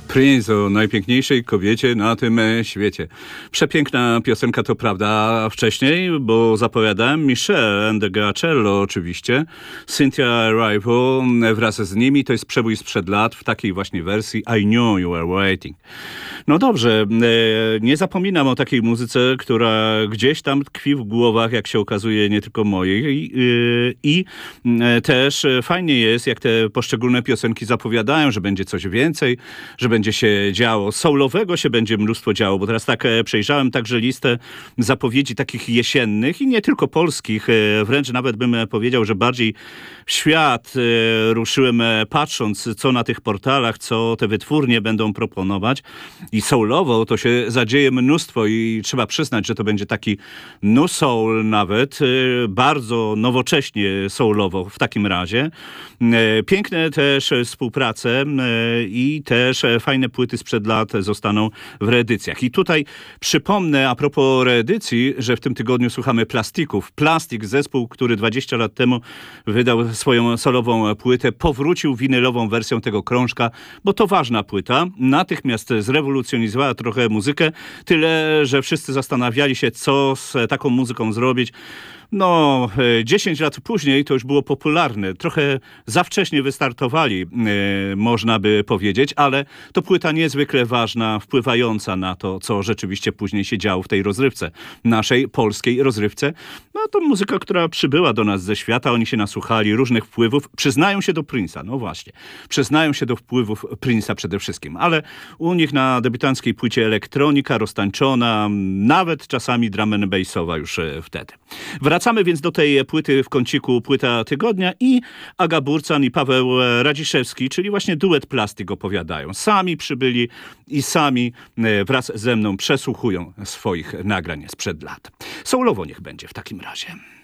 Prince o najpiękniejszej kobiecie na tym świecie. Przepiękna piosenka, to prawda, wcześniej, bo zapowiadałem Michelle and the Gacello oczywiście. Cynthia Erivo wraz z nimi, to jest przebój sprzed lat w takiej właśnie wersji I Knew You Were Waiting. No dobrze, nie zapominam o takiej muzyce, która gdzieś tam tkwi w głowach, jak się okazuje, nie tylko mojej. I też fajnie jest, jak te poszczególne piosenki zapowiadają, że będzie coś więcej, że będzie się działo. Soulowego się będzie mnóstwo działo, bo teraz tak przejrzałem także listę zapowiedzi takich jesiennych i nie tylko polskich, wręcz nawet bym powiedział, że bardziej w świat ruszyłem patrząc, co na tych portalach, co te wytwórnie będą proponować. I soulowo to się zadzieje mnóstwo i trzeba przyznać, że to będzie taki nu soul nawet, bardzo nowocześnie soulowo w takim razie. Piękne też współprace i też fajne płyty sprzed lat zostaną w reedycjach. I tutaj przypomnę a propos reedycji, że w tym tygodniu słuchamy Plastików. Plastik, zespół, który 20 lat temu wydał swoją solową płytę, powrócił winylową wersją tego krążka, bo to ważna płyta. Natychmiast zrewolucjonizowała trochę muzykę, tyle, że wszyscy zastanawiali się, co z taką muzyką zrobić. No, 10 lat później to już było popularne. Trochę za wcześnie wystartowali, można by powiedzieć, ale to płyta niezwykle ważna, wpływająca na to, co rzeczywiście później się działo w tej rozrywce, naszej polskiej rozrywce. No, to muzyka, która przybyła do nas ze świata, oni się nasłuchali różnych wpływów, przyznają się do Prince'a, no właśnie, przyznają się do wpływów Prince'a przede wszystkim, ale u nich na debiutanckiej płycie elektronika roztańczona, nawet czasami drum and bassowa już wtedy. Wracamy więc do tej płyty w kąciku Płyta Tygodnia i Aga Burcan i Paweł Radziszewski, czyli właśnie duet Plastik opowiadają. Sami przybyli i sami wraz ze mną przesłuchują swoich nagrań sprzed lat. Soulowo niech będzie w takim razie.